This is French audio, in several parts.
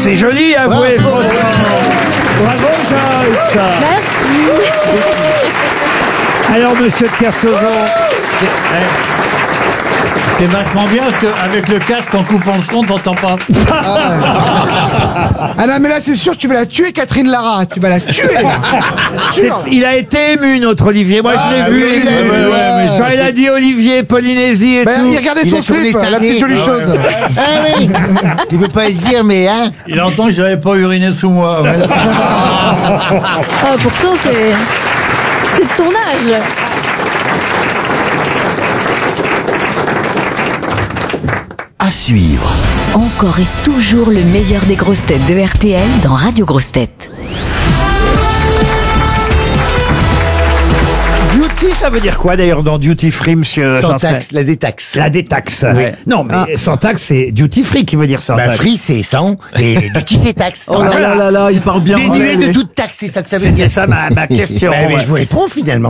C'est joli, avouez, franchement. Bravo, Joyce. Merci. Alors, monsieur de Kersauzon. C'est vachement bien parce qu'avec le casque, en coupant le son, t'entends pas. Ah non, mais là, c'est sûr, tu vas la tuer, Catherine Lara. Tu vas la tuer, là. Sûr. Il a été ému, notre Olivier. Moi, je l'ai vu. oui, il a ému, ouais. Quand il a dit Olivier, Polynésie et Ben, tout. il regardait son tourné slip, sa la petite jolie chose. Ah oui. Il veut pas le dire, mais hein. Il entend que j'avais pas uriné sous moi. Ouais. Ah, pourtant, c'est de ton âge. À suivre. Encore et toujours le meilleur des grosses têtes de RTL dans Radio Grosses Têtes. Duty, ça veut dire quoi d'ailleurs dans duty free, monsieur Sans Janssen? taxe, la détaxe. La détaxe. Oui. Non, mais sans taxe, c'est duty free qui veut dire sans Bah, taxe. free, c'est sans, et duty, c'est taxe. Oh là là là, il parle bien. Dénué de toute taxe, c'est ça que ça veut C'était dire. ça ma question. Bah, mais je vous réponds finalement.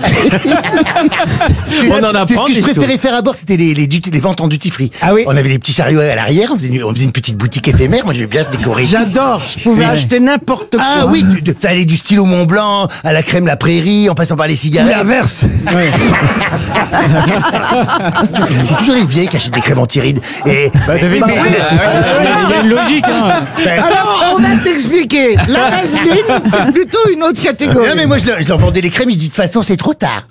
On en apprend C'est ce que je des préférais faire à bord, c'était les ventes en duty free. Ah oui. On avait des petits chariots à l'arrière, on faisait une petite boutique éphémère. Moi, j'aimais bien se décorer. J'adore. Je pouvais acheter n'importe quoi. Ah oui, ça allait du stylo Mont Blanc à la crème La Prairie, en passant par les Ou cigarettes. l'inverse. C'est toujours les vieilles qui achètent des crèmes anti-rides. Et Il y a une logique, hein. Alors, on va t'expliquer. La vaseline, c'est plutôt une autre catégorie. non mais moi je leur vendais les crèmes, ils disent de toute façon c'est trop tard.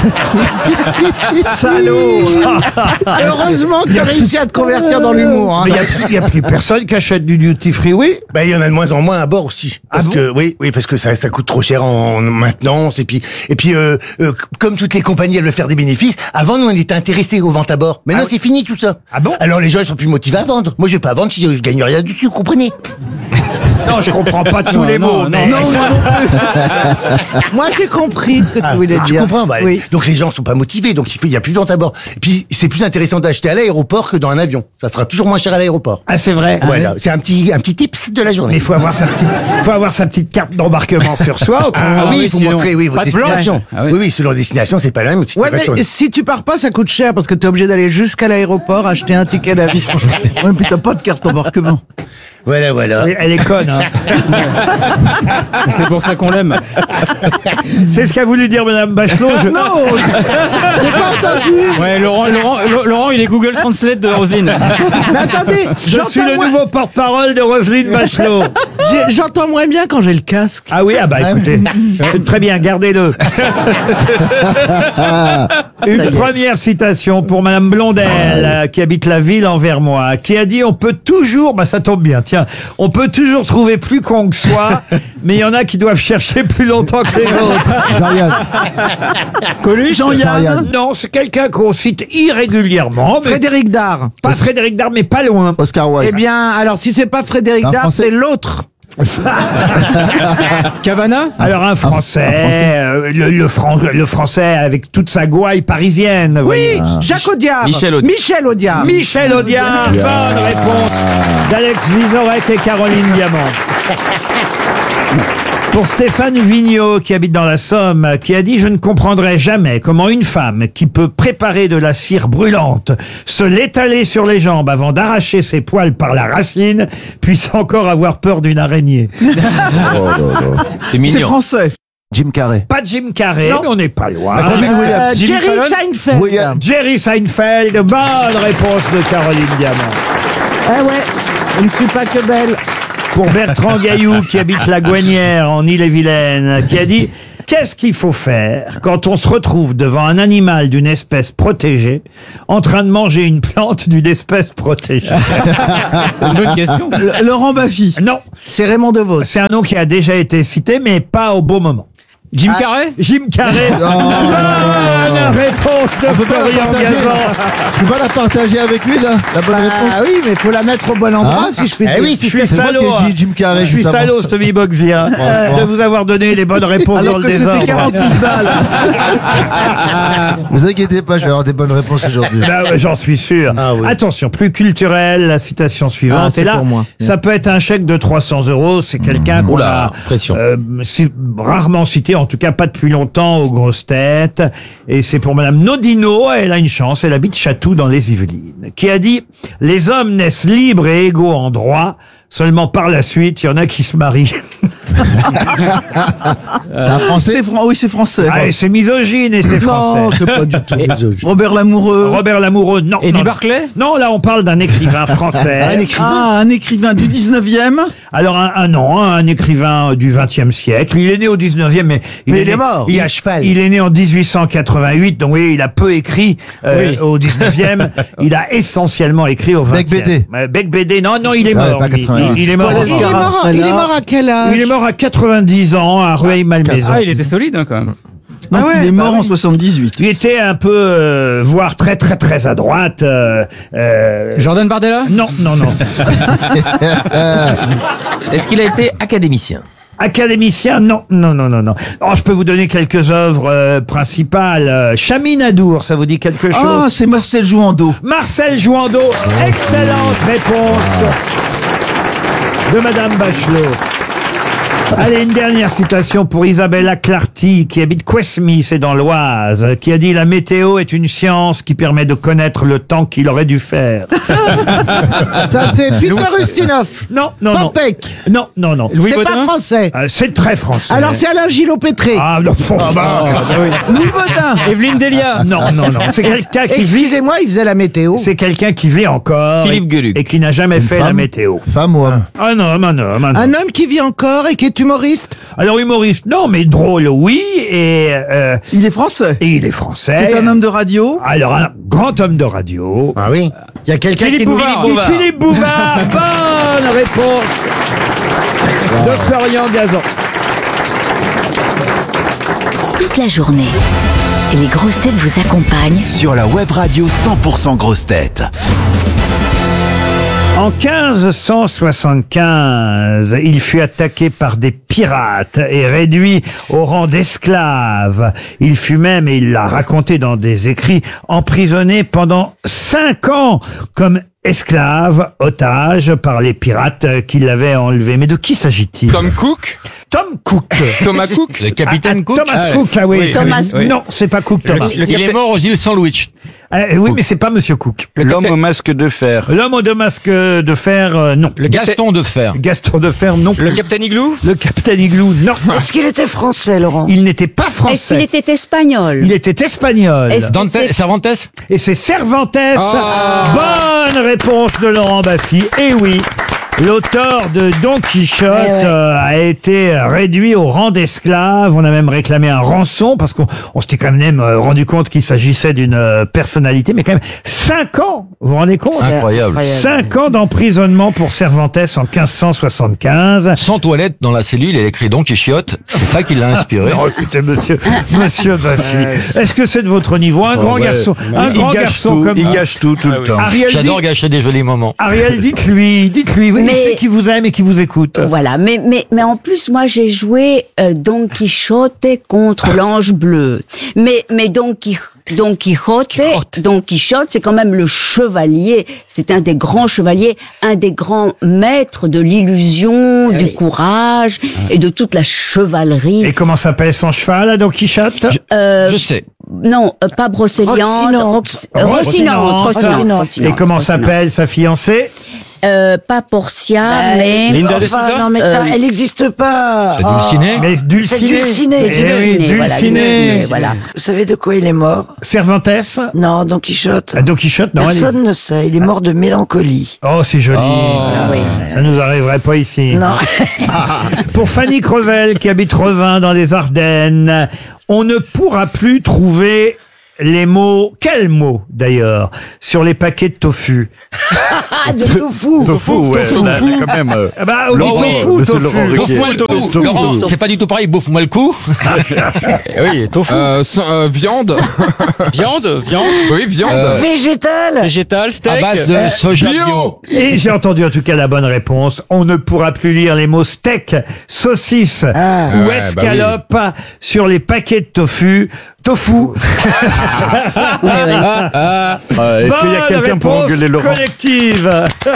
Salaud. Heureusement que tu as réussi à te convertir dans l'humour. Hein. Mais il n'y a plus personne qui achète du duty free, oui. Bah il y en a de moins en moins à bord aussi. Parce bon que oui parce que ça coûte trop cher en maintenance et puis comme toutes les compagnies elles veulent faire des bénéfices, avant nous on était intéressés aux ventes à bord. Maintenant c'est fini tout ça. Ah bon? Alors les gens ils sont plus motivés à vendre. Moi je vais pas vendre si je gagne rien dessus, vous comprenez? Non, je comprends pas tous les mots. mais... Moi, j'ai compris ce que tu voulais Tu dire. comprends bah, Oui. Donc les gens sont pas motivés, donc il y a plus de vente à bord. Et puis c'est plus intéressant d'acheter à l'aéroport que dans un avion. Ça sera toujours moins cher à l'aéroport. Ah, c'est vrai. Voilà, c'est un petit tips de la journée. Mais il faut avoir sa petite carte d'embarquement sur soi. Ah oui, il faut sinon, montrer pas votre de blanche. destination. Ah oui. Oui, selon la destination, c'est pas la même. Ouais, mais si tu pars pas, ça coûte cher parce que t'es obligé d'aller jusqu'à l'aéroport, acheter un ticket d'avion. Ouais, puis t'as pas de carte embarquement. Voilà. Elle est conne, hein. C'est pour ça qu'on l'aime. C'est ce qu'a voulu dire Madame Bachelot. Non, j'ai pas entendu. Ouais, Laurent, il est Google Translate de Roselyne. Mais attendez, Je suis le nouveau porte-parole de Roselyne Bachelot. j'entends moins bien quand j'ai le casque. Ah oui, écoutez, c'est très bien, gardez-le. Une première citation pour Madame Blondel, qui habite la ville en Vermois, qui a dit: on peut toujours, ça tombe bien, tiens, on peut toujours trouver plus con que soi, mais il y en a qui doivent chercher plus longtemps que les autres. Jean-Yann. Coluche? Jean-Yann. Non, c'est quelqu'un qu'on cite irrégulièrement. Mais Frédéric Dard. pas Frédéric Dard, mais pas loin. Oscar Wilde. Eh bien, alors si c'est pas Frédéric Un Dard, Français. c'est l'autre. Cavana? Alors un Français, le Français avec toute sa gouaille parisienne. vous voyez. Oui, Jacques Audiard. Michel Audiard. Michel Audiard, bonne réponse d'Alex Vizorek et Caroline Diamant. Pour Stéphane Vigneault, qui habite dans la Somme, qui a dit: je ne comprendrai jamais comment une femme qui peut préparer de la cire brûlante, se l'étaler sur les jambes avant d'arracher ses poils par la racine, puisse encore avoir peur d'une araignée. C'est C'est mignon. français. Jim Carrey. Pas Jim Carrey, mais on n'est pas loin. Robin Williams. Jimmy Jerry Fallon. Seinfeld. William. Jerry Seinfeld, bonne réponse de Caroline Diamant. Ah ouais, je ne suis pas que belle. Pour Bertrand Gaillou, qui habite la Gouanière en Île-et-Vilaine, qui a dit: qu'est-ce qu'il faut faire quand on se retrouve devant un animal d'une espèce protégée en train de manger une plante d'une espèce protégée? Bonne question. Laurent Baffy. Non, C'est Raymond DeVos. c'est un nom qui a déjà été cité, mais pas au bon moment. Jim Carrey? Jim Carrey. Bonne réponse de Florian Gazan. Tu vas la partager avec lui, là, la bonne réponse. Ah oui, mais faut la mettre au bon endroit, si je puis dire. oui, Je suis C'est moi qui ai salaud. dit Jim Carrey. Je suis juste avant. salaud, Stomy Boxy, hein, de vous avoir donné les bonnes réponses Alors dans le que c'était désordre. 40 000 balles. Vous inquiétez pas, je vais avoir des bonnes réponses aujourd'hui. Bah ouais, j'en suis sûr. Ah oui. Attention, plus culturel, la citation suivante. Ah, c'est Et là, pour moi. ça peut être un chèque de 300 €. C'est quelqu'un qu'on a pression. rarement cité, en tout cas pas depuis longtemps, aux grosses têtes. Et c'est pour Madame Nodino. Elle a une chance. Elle habite Chatou dans les Yvelines, qui a dit: les hommes naissent libres et égaux en droit. Seulement par la suite, il y en a qui se marient. C'est un français. Oui, c'est français. Ah, et c'est misogyne et c'est français. Non, c'est pas du tout misogyne. Robert Lamoureux. Robert Lamoureux, non. Eddie non. Barclay? Non, là, on parle d'un écrivain français. Un écrivain du 19e. Alors, un écrivain du 20e siècle. Il est né au 19e, mais il est né- mort. Il est à cheval. Il est né en 1888, donc oui, il a peu écrit Oui. au 19e. Il a essentiellement écrit au 20e. Bec Bédé. Bec Bédé, non, il est Ah, mort. pas lui. 81. Il est mort. Paul Edgar. Il Il est mort à quel âge? est mort à 90 ans à Rueil-Malmaison. Ah, il était solide, hein, quand même. Donc, il est mort en 78. Il était un peu, voire très très très à droite. Jordan Bardella? Non. Est-ce qu'il a été académicien? Académicien, non. Oh, je peux vous donner quelques œuvres principales. Chaminadour, ça vous dit quelque chose? Ah, c'est Marcel Jouandeau. Marcel Jouandeau, excellente réponse de Madame Bachelot. Allez, une dernière citation pour Isabella Clarty, qui habite Couesmy, c'est dans l'Oise, qui a dit « La météo est une science qui permet de connaître le temps qu'il aurait dû faire. Ça, c'est Peter Ustinov. » Non. Popek. Non. Louis C'est pas Baudin? français. C'est très français. Alors, c'est Alain Gillot-Pétré. Ah, non, Louis Baudin. Evelyne Delia? non. C'est quelqu'un qui vit... Excusez-moi, il faisait la météo. C'est quelqu'un qui vit encore Philippe Gueluc. et qui n'a jamais fait la femme météo. Femme ou homme? Un homme. Un homme qui vit encore et qui est humoriste. Alors humoriste, non, mais drôle, oui, et Il est français. il est français. C'est un homme de radio. Alors un grand homme de radio. Ah oui. Il y a quelqu'un Philippe qui nous Bouvard. dit Philippe Bouvard. Bonne réponse de Florian Gazan. Toute la journée, les grosses têtes vous accompagnent Sur la web radio 100% grosses têtes. En 1575, il fut attaqué par des pirates et réduit au rang d'esclave. Il fut même, et il l'a raconté dans des écrits, emprisonné pendant 5 ans comme esclave, otage par les pirates qui l'avaient enlevé. Mais de qui s'agit-il? Tom Cook? Tom Cook. Thomas Cook? Le capitaine Cook? Thomas Ah ouais. Cook, ah oui. Oui, Thomas oui. Non, c'est pas Cook, Thomas. Il est mort aux îles Sandwich. Oui, mais c'est pas Monsieur Cook. L'homme au masque de fer. L'homme au deux masques de fer, non. Gaston de Fer. Gaston de fer, non. Le capitaine Igloo? Le capitaine Igloo, non. Est-ce qu'il était français, Laurent? Il n'était pas Est-ce français. qu'il était espagnol? Il était espagnol. Est-ce que Dante, c'est- Cervantes? Et c'est Cervantes. Ah. Bonne réponse de Laurent Baffy. Et oui. L'auteur de Don Quichotte a été réduit au rang d'esclave. On a même réclamé un rançon parce qu'on s'était quand même rendu compte qu'il s'agissait d'une personnalité. Mais quand même, 5 ans, vous vous rendez compte? Incroyable. 5 ans d'emprisonnement pour Cervantes en 1575. Sans toilette dans la cellule, elle écrit Don Quichotte. C'est ça qui l'a inspiré. Non, écoutez, monsieur Baffy, est-ce que c'est de votre niveau? Un grand garçon, un grand garçon comme Il gâche tout le temps. Ariel, J'adore gâcher des jolis moments. Ariel, dites-lui, oui, Mais- c'est qui vous aime et qui vous écoute. Voilà, mais en plus moi j'ai joué Don Quichotte contre l'ange bleu. Mais Don Quichotte, c'est quand même le chevalier. C'est un des grands chevaliers, un des grands maîtres de l'illusion, du courage et de toute la chevalerie. Et comment s'appelle son cheval, Don Quichotte? Je sais. Non, pas Brocéliande, Rocinante. Et comment s'appelle sa fiancée? Pas Portia, mais Linda de Souza? Non, mais ça, elle n'existe pas. C'est Dulciné? Mais Dulciné. Dulciné. Eh oui, Dulciné. voilà. Vous savez de quoi il est mort? Cervantes? Non, Don Quichotte. Don Quichotte, non. Personne ne sait. Il est mort de mélancolie. Oh, c'est joli. oui. Ça nous arriverait pas ici. Non. Pour Fanny Crevel, qui habite Revin dans les Ardennes, on ne pourra plus trouver les mots, quels mots d'ailleurs, sur les paquets de tofu. Ah, de tofu. Tofu, ouais. Là, quand même. Ah bah, on dit Laurent, tofu, monsieur tofu. Laurent Ruquier. Bouffe-moi le coup. Laurent, c'est pas du tout pareil, bouffe-moi le coup. Oui, tofu. Viande. Viande? Oui, viande. Végétal. Végétal, steak? À base de soja bio. Et j'ai entendu en tout cas la bonne réponse. On ne pourra plus lire les mots steak, saucisse ou Ouais, escalope sur les paquets de tofu. Tofu. Est-ce qu'il y a quelqu'un pour engueuler Laurent? Collective.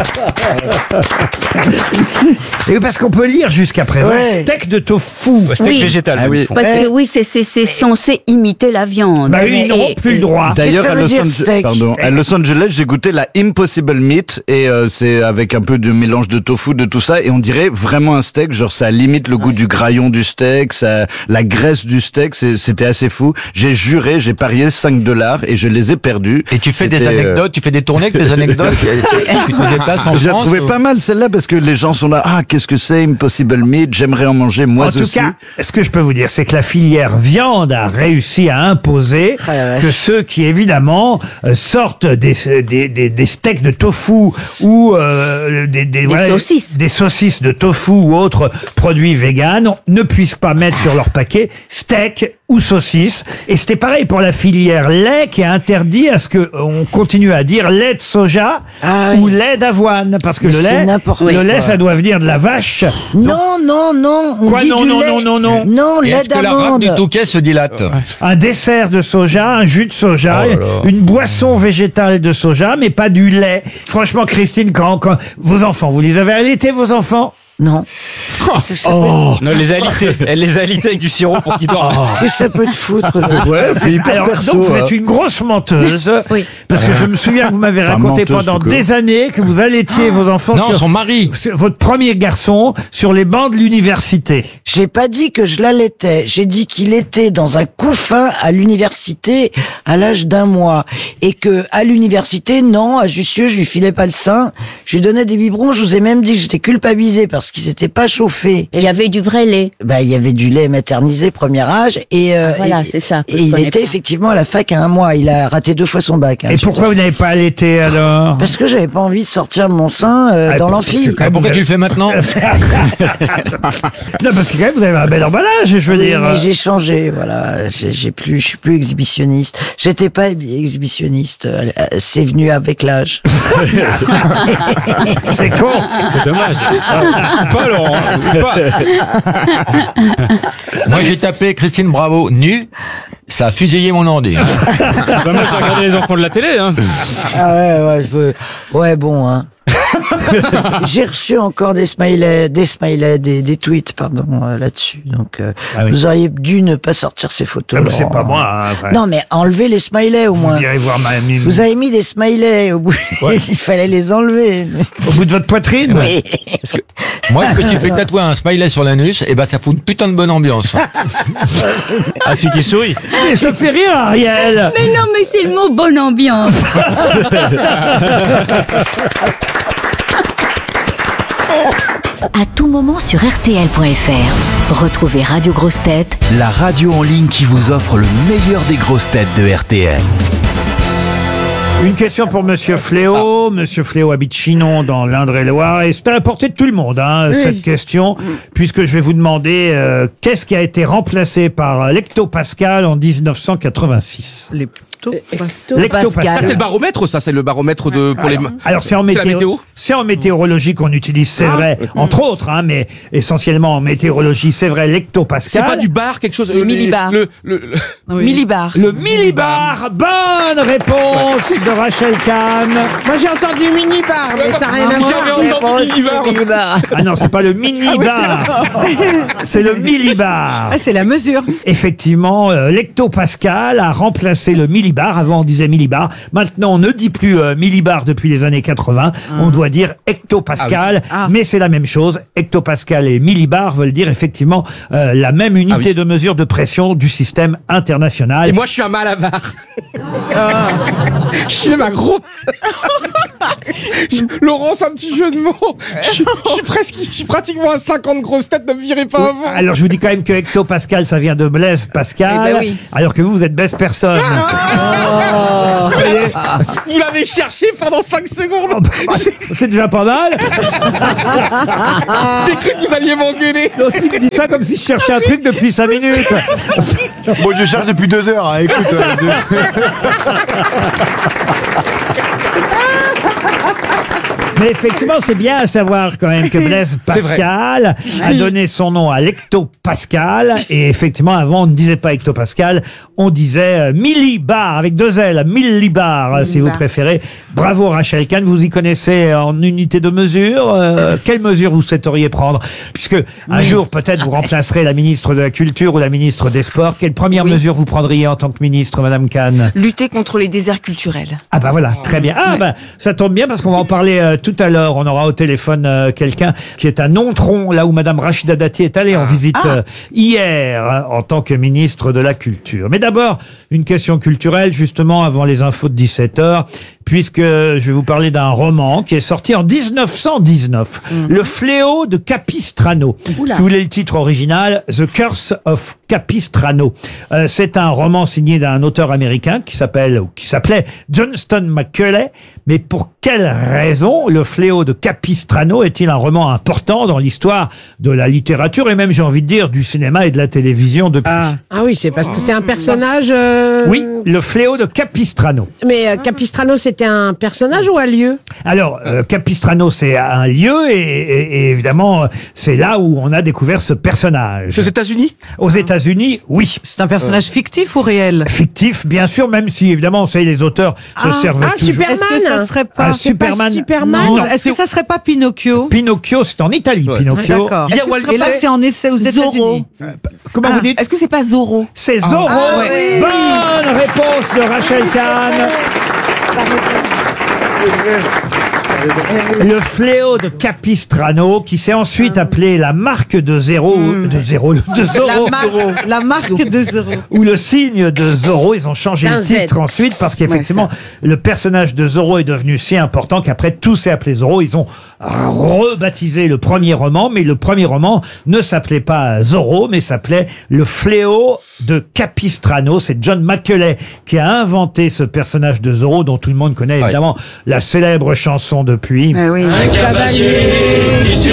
Et parce qu'on peut lire jusqu'à présent steak de tofu. Steak végétal. Ah oui. Parce que oui, c'est censé imiter la viande. Bah oui, ils n'auront plus le droit. D'ailleurs, à Los Angeles, j'ai goûté la Impossible Meat et c'est avec un peu de mélange de tofu, de tout ça, et on dirait vraiment un steak. Genre, ça limite le goût du graillon du steak, ça, la graisse du steak, c'était assez fou. J'ai juré, j'ai parié $5 et je les ai perdus. Et tu fais des anecdotes, tu fais des tournées avec des anecdotes. Tu te déplaces en J'ai France, trouvé pas mal celle-là parce que les gens sont là. Ah, qu'est-ce que c'est Impossible Meat? J'aimerais en manger moi aussi. En tout cas, ce que je peux vous dire, c'est que la filière viande a réussi à imposer que ceux qui évidemment sortent des steaks de tofu ou des saucisses de tofu ou autres produits véganes ne puissent pas mettre sur leur paquet steak ou saucisse. Et c'était pareil pour la filière lait qui a interdit à ce que on continue à dire lait de soja ou lait d'avoine, parce que le lait ça doit venir de la vache. Non, on Quoi, dit non, du non, lait. non, non, non. Non, Et lait est-ce que la rate du d'amande. Touquet se dilate? Un dessert de soja, un jus de soja, une boisson végétale de soja, mais pas du lait. Franchement, Christine, quand vos enfants, vous les avez allaités, vos enfants? Non. Non, elle les a alités. Elle les a alités avec du sirop pour qu'ils dorment. Que ça peut te foutre. Ouais, c'est hyper Alors, perso. donc vous êtes une grosse menteuse, parce que je me souviens que vous m'avez raconté menteuse, pendant tout court. des années que vous allaitiez vos enfants Non, son mari. sur votre premier garçon sur les bancs de l'université. J'ai pas dit que je l'allaitais. J'ai dit qu'il était dans un couffin à l'université à l'âge d'1 mois. Et que, à l'université, non, à Jussieu, je lui filais pas le sein. Je lui donnais des biberons. Je vous ai même dit que j'étais culpabilisé parce qu'ils s'étaient pas chauffés. Il y avait du vrai lait. Bah, il y avait du lait maternisé premier âge et voilà, c'est ça. Et il était effectivement à la fac à 1 mois. Il a raté 2 fois son bac. Et pourquoi vous n'avez pas allaité alors? Parce que j'avais pas envie de sortir mon sein dans l'amphi. Pourquoi tu le fais maintenant? Non, parce que quand même vous avez un bel emballage, je veux dire. Mais j'ai changé, voilà. Je suis plus exhibitionniste. J'étais pas exhibitionniste. C'est venu avec l'âge. C'est con. C'est dommage. Pas Laurent. Pas. Moi, j'ai tapé Christine Bravo nue. Ça a fusillé mon ordi. Moi, j'ai regardé les enfants de la télé. Hein. Ah ouais, bon, hein. J'ai reçu encore des smileys, des tweets, pardon, là-dessus. Donc, vous auriez dû ne pas sortir ces photos. Ah, c'est pas moi. Hein, enfin. Non, mais enlevez les smileys au moins. Vous irez voir ma mime. Vous avez mis des smileys au bout. Il fallait les enlever. Au bout de votre poitrine? Oui. Moi, que tu fais tatouer un smiley sur l'anus, et ben, ça fout une putain de bonne ambiance. Ah, celui qui sourit. Mais ça fait rire, Ariel. Mais non, mais c'est le mot bonne ambiance. À tout moment sur RTL.fr. Retrouvez Radio Grosses Têtes, La radio en ligne qui vous offre le meilleur des grosses têtes de RTL. Une question pour Monsieur Fléau. Monsieur Fléau habite Chinon dans l'Indre-et-Loire et c'est à la portée de tout le monde, hein, cette question, puisque je vais vous demander qu'est-ce qui a été remplacé par l'hectopascal en 1986. L'hectopascal. C'est le baromètre, ça, c'est le baromètre pour les. Alors c'est en C'est la météo. c'est en météorologie qu'on utilise, c'est vrai, entre autres, hein, mais essentiellement en météorologie, c'est vrai, C'est l'hectopascal. pas du bar, quelque chose. Le millibar. Millibar. Le millibar. Bonne réponse de Rachel Kahn. Moi j'ai entendu minibar, mais ça n'a rien à voir. Ah non, c'est pas le mini-bar. C'est le millibar. Ah, c'est la mesure. Effectivement, l'hectopascal a remplacé le millibar. Avant, on disait millibar. Maintenant, on ne dit plus millibar depuis les années 80. On doit dire hectopascal. Mais c'est la même chose. Hectopascal et millibar veulent dire effectivement la même unité de mesure de pression du système international. Et moi, je suis un malabar. Je suis un gros. Laurent, c'est un petit jeu de mots. Je suis pratiquement à 50 grosses têtes, ne me virez pas avant. Alors, je vous dis quand même que hectopascal, ça vient de Blaise Pascal. Eh ben oui. Alors que vous êtes Blaise personne. Vous l'avez cherché pendant 5 secondes. C'est déjà pas mal. J'ai cru que vous alliez m'engueuler. L'autre, il dit ça comme si je cherchais un truc depuis 5 minutes. Moi, je cherche depuis 2 heures. Hein, écoute. Mais effectivement, c'est bien à savoir quand même que Blaise Pascal a donné son nom à l'hectopascal. Et effectivement, avant, on ne disait pas hectopascal, on disait millibar, avec 2 L, millibar, si vous préférez. Bravo Rachel Kahn, vous y connaissez en unité de mesure. Quelle mesure vous souhaiteriez prendre? Puisque un jour, peut-être, vous remplacerez la ministre de la Culture ou la ministre des Sports. Quelle première mesure vous prendriez en tant que ministre, Madame Kahn? Lutter contre les déserts culturels. Ah bah voilà, très bien. Ah bah ça tombe bien parce qu'on va en parler tout à l'heure. On aura au téléphone quelqu'un qui est à Nontron, là où Madame Rachida Dati est allée en visite hier en tant que ministre de la Culture. Mais d'abord, une question culturelle, justement, avant les infos de 17h, puisque je vais vous parler d'un roman qui est sorti en 1919, Le Fléau de Capistrano. Si vous voulez le titre original, The Curse of Capistrano. C'est un roman signé d'un auteur américain qui s'appelait Johnston McCulley. Mais pour quelle raison Le Fléau de Capistrano est-il un roman important dans l'histoire de la littérature et même, j'ai envie de dire, du cinéma et de la télévision depuis? Ah oui, c'est parce que c'est un personnage... Oui, Le Fléau de Capistrano. Mais Capistrano, c'était un personnage ou un lieu? Alors, Capistrano, c'est un lieu et évidemment, c'est là où on a découvert ce personnage. Aux États-Unis? Aux États-Unis, oui. C'est un personnage fictif ou réel? Fictif, bien sûr, même si évidemment, on sait, les auteurs se servent toujours. Superman. Est-ce que ça serait pas... Superman. Superman. Non. Est-ce que ça serait pas Pinocchio? Pinocchio, c'est en Italie, Pinocchio. D'accord. Il y a Walt Et là, c'est aux États-Unis. Comment vous dites? Est-ce que c'est pas Zorro? C'est Zorro. Bonne réponse de Rachel Kahn. Le Fléau de Capistrano, qui s'est ensuite appelé La Marque de Zorro, La marque de Zorro. ou Le Signe de Zorro. Ils ont changé le titre ensuite parce qu'effectivement, le personnage de Zorro est devenu si important qu'après tout s'est appelé Zorro. Ils ont rebaptisé le premier roman, mais le premier roman ne s'appelait pas Zorro, mais s'appelait Le Fléau de Capistrano. C'est John McCulley qui a inventé ce personnage de Zorro, dont tout le monde connaît évidemment la célèbre chanson depuis. Oui. Un cavalier sur